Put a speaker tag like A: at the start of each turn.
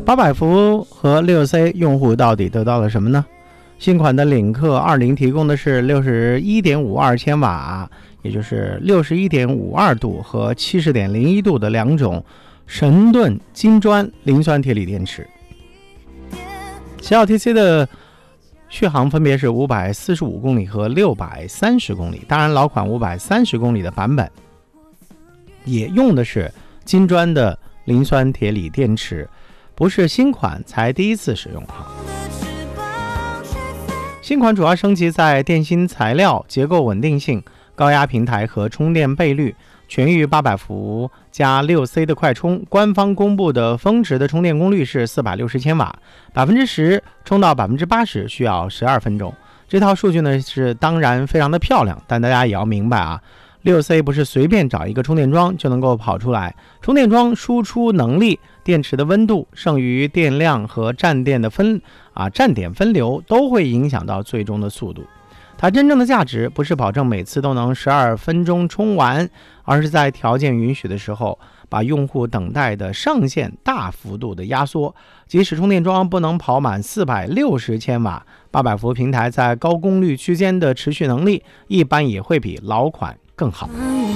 A: 800伏和 6C 用户到底得到了什么呢？新款的领克20提供的是 61.52 千瓦，也就是 61.52 度和 70.01 度的两种神盾金砖磷酸铁锂电池。小小 TC 的续航分别是545公里和630公里，当然老款530公里的版本也用的是金砖的磷酸铁锂电池，不是新款才第一次使用。新款主要升级在电芯材料、结构稳定性、高压平台和充电倍率，全域800伏加 6C 的快充。官方公布的峰值的充电功率是460千瓦，10%充到80%需要12分钟。这套数据呢是当然非常的漂亮，但大家也要明白啊，6C 不是随便找一个充电桩就能够跑出来，充电桩输出能力、电池的温度、剩余电量和站点分流都会影响到最终的速度。它真正的价值不是保证每次都能12分钟充完，而是在条件允许的时候，把用户等待的上限大幅度的压缩。即使充电桩不能跑满460千瓦，800伏平台在高功率区间的持续能力一般也会比老款更好。